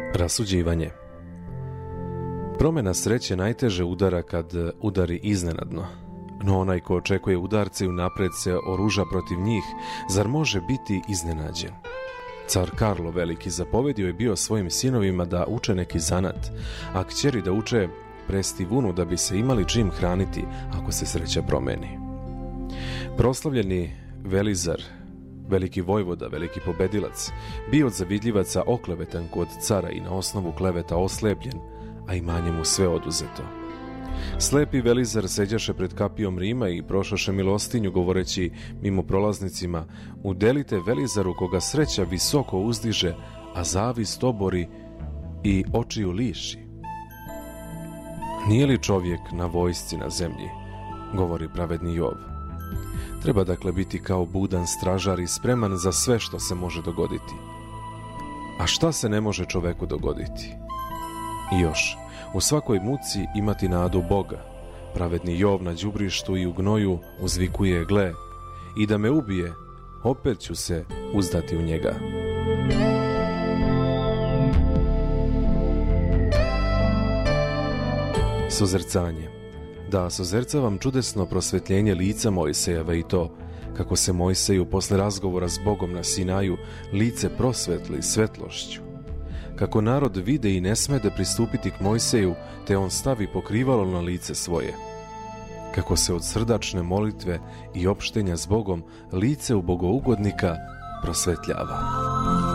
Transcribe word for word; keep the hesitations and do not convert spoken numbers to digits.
Rasuđivanje. Promjena sreće najteže udara kad udari iznenadno, no onaj ko očekuje udarce i unapred se oruža protiv njih, zar može biti iznenađen? Car Karlo Veliki zapovedio je bio svojim sinovima da uče neki zanat, a kćeri da uče presti vunu da bi se imali čim hraniti ako se sreća promeni. Proslavljeni Velizar, veliki vojvoda, veliki pobedilac, bio od zavidljivaca oklevetan kod cara i na osnovu kleveta oslepljen, a imanje mu sve oduzeto. Slepi Velizar seđaše pred kapijom Rima i prošaše milostinju govoreći mimo prolaznicima: udelite Velizaru koga sreća visoko uzdiže, a zavist obori i očiju liši. Nije li čovjek na vojsci na zemlji, govori pravedni Jov. Treba dakle biti kao budan stražar i spreman za sve što se može dogoditi. A šta se ne može čoveku dogoditi? I još, u svakoj muci imati nadu Boga. Pravedni Jov na đubrištu i u gnoju uzvikuje: gle, i da me ubije, opet ću se uzdati u njega. Sozercanje. Da sozercavam čudesno prosvetljenje lica Mojsejeva i to, kako se Mojseju posle razgovora s Bogom na Sinaju lice prosvetli svetlošću. Kako narod vide i ne smede pristupiti k Mojseju, te on stavi pokrivalo na lice svoje. Kako se od srdačne molitve i opštenja s Bogom lice u bogougodnika prosvetljava.